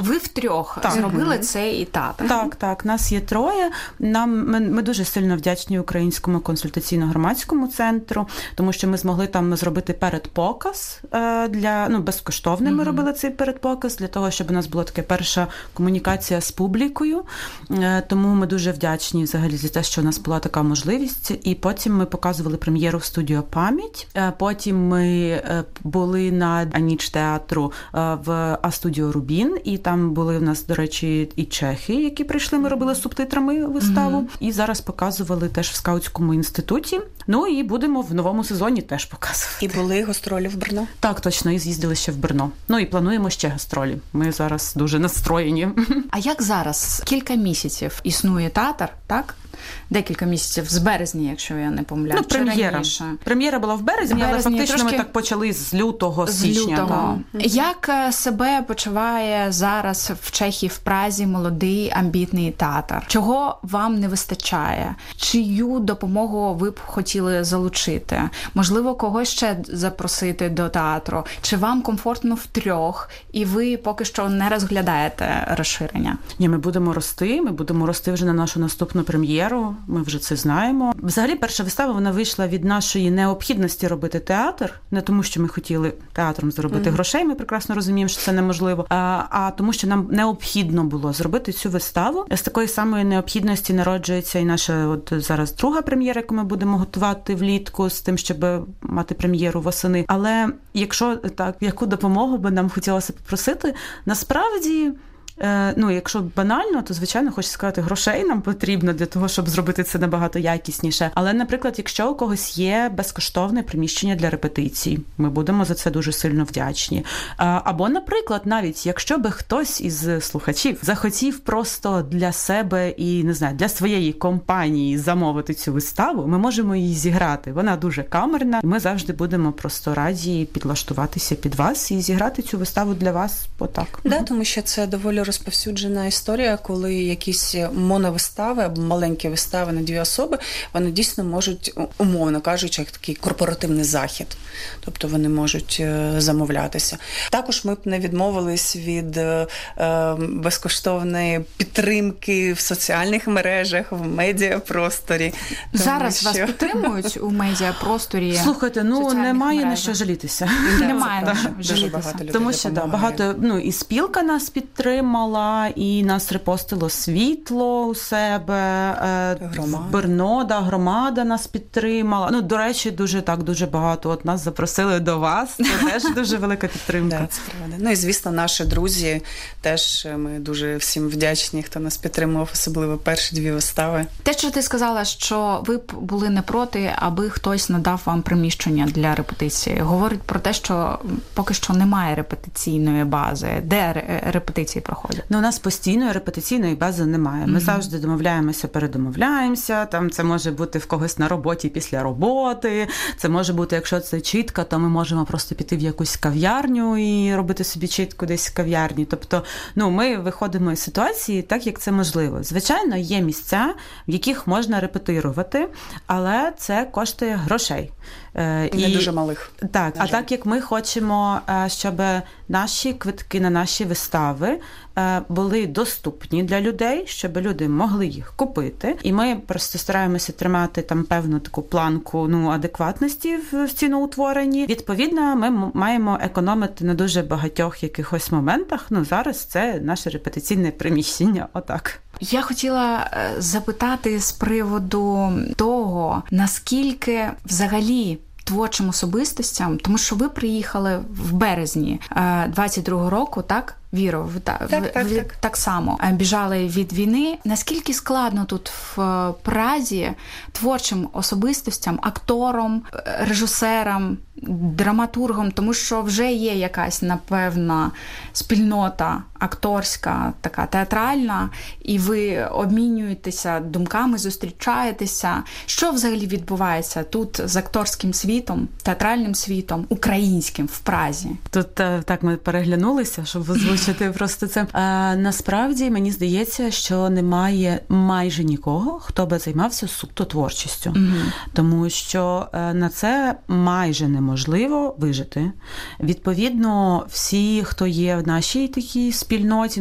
Ви втрьох зробили цей театр? Так. Нас є троє. Ми дуже сильно вдячні Українському консультаційно-громадському центру, тому що ми змогли там зробити передпоказ безкоштовний ми робили цей передпоказ, для того, щоб у нас була така перша комунікація з публікою. Тому ми дуже вдячні взагалі за те, що у нас була така можливість. І потім ми показували прем'єру в студіо «Пам'ять». Потім ми були на ніч театру в А-студіо «Рубін», і там були у нас, до речі, і чехи, які прийшли, ми робили субтитрами виставу. І зараз показували теж в Скаутському інституті. Ну і будемо в новому сезоні теж показувати. І були гастролі в Брно? Так, точно, і з'їздили ще в Брно. Ну і плануємо ще гастролі. Ми зараз дуже настроєні. А як зараз? Кілька місяців існує театр, так? Декілька місяців, з березня, якщо я не помиляю. Прем'єра була в березні, але фактично ми так почали з лютого, січня. Як себе почуває зараз в Чехії, в Празі молодий амбітний театр? Чого вам не вистачає? Чию допомогу ви б хотіли залучити? Можливо, когось ще запросити до театру? Чи вам комфортно втрьох, і ви поки що не розглядаєте розширення? Ні, ми будемо рости вже на нашу наступну прем'єру. Ми вже це знаємо. Взагалі, перша вистава, вона вийшла від нашої необхідності робити театр. Не тому, що ми хотіли театром заробити грошей, ми прекрасно розуміємо, що це неможливо, а тому, що нам необхідно було зробити цю виставу. З такої самої необхідності народжується і наша зараз друга прем'єра, яку ми будемо готувати влітку, з тим, щоб мати прем'єру восени. Але якщо так, яку допомогу би нам хотілося попросити, насправді... якщо банально, то, звичайно, хочу сказати, грошей нам потрібно для того, щоб зробити це набагато якісніше. Але, наприклад, якщо у когось є безкоштовне приміщення для репетицій, ми будемо за це дуже сильно вдячні. Або, наприклад, навіть якщо би хтось із слухачів захотів просто для себе і, не знаю, для своєї компанії замовити цю виставу, ми можемо її зіграти. Вона дуже камерна. Ми завжди будемо просто раді підлаштуватися під вас і зіграти цю виставу для вас отак. Да, тому що це доволі розповсюджена історія, коли якісь моновистави або маленькі вистави на дві особи, вони дійсно можуть, умовно кажучи, як такий корпоративний захід. Тобто вони можуть замовлятися. Також ми б не відмовились від безкоштовної підтримки в соціальних мережах, в медіапросторі. Зараз вас підтримують у медіапросторі? Слухайте, немає на що жалітися. Немає на що жалітися. Тому що багато, і спілка нас підтримала, і нас репостило Світло у себе, Брно, громада нас підтримала. До речі, дуже багато. От нас запросили до вас, це теж дуже велика підтримка. Да, це правда. І, звісно, наші друзі, теж ми дуже всім вдячні, хто нас підтримував, особливо перші дві вистави. Те, що ти сказала, що ви б були не проти, аби хтось надав вам приміщення для репетиції, говорить про те, що поки що немає репетиційної бази. Де репетиції проходять? У нас постійної репетиційної бази немає. Ми завжди домовляємося, передомовляємося. Там це може бути в когось на роботі після роботи. Це може бути, якщо це читка, то ми можемо просто піти в якусь кав'ярню і робити собі читку десь в кав'ярні. Тобто, ми виходимо із ситуації так, як це можливо. Звичайно, є місця, в яких можна репетирувати, але це коштує грошей. І не дуже малих. Так, а так як ми хочемо, щоб наші квитки на наші вистави були доступні для людей, щоб люди могли їх купити. І ми просто стараємося тримати там певну таку планку адекватності в ціноутворенні. Відповідно, ми маємо економити на дуже багатьох якихось моментах. Зараз це наше репетиційне приміщення. Отак. Я хотіла запитати з приводу того, наскільки взагалі творчим особистостям, тому що ви приїхали в березні 22-го року, так? Віро, так само біжали від війни. Наскільки складно тут в Празі творчим особистостям, акторам, режисерам, драматургам, тому що вже є якась, напевно, спільнота акторська, така театральна, і ви обмінюєтеся думками, зустрічаєтеся. Що взагалі відбувається тут з акторським світом, театральним світом, українським в Празі? Тут так ми переглянулися, щоб озвучити просто це. Насправді, мені здається, що немає майже нікого, хто би займався суто творчістю. Тому що на це майже неможливо вижити. Відповідно, всі, хто є в нашій такій спільноті,